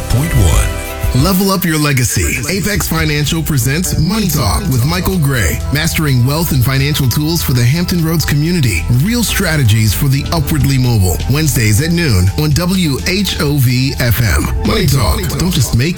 Level up your legacy. Apex Financial presents Money Talk with Michael Gray, mastering wealth and financial tools for the Hampton Roads community. Real strategies for the upwardly mobile. Wednesdays at noon on WHOV FM. Money Talk. Don't just make